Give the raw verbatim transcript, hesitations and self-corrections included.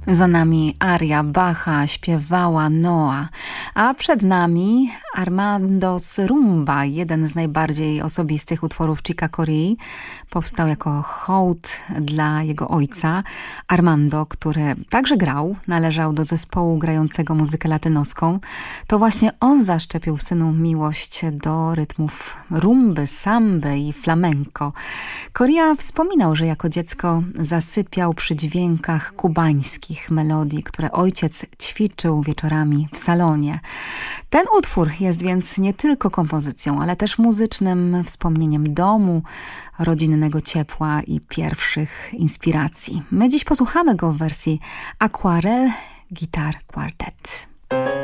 Za nami aria Bacha śpiewała Noa, a przed nami Armando's Rumba, jeden z najbardziej osobistych utworów Chica Corea. Powstał jako hołd dla jego ojca. Armando, który także grał, należał do zespołu grającego muzykę latynoską. To właśnie on zaszczepił w synu miłość do rytmów rumby, samby i flamenco. Corea wspominał, że jako dziecko zasypiał przy dźwiękach kubańskich melodii, które ojciec ćwiczył wieczorami w salonie. Ten utwór jest więc nie tylko kompozycją, ale też muzycznym wspomnieniem domu, rodzinnego ciepła i pierwszych inspiracji. My dziś posłuchamy go w wersji Aquarel Guitar Quartet.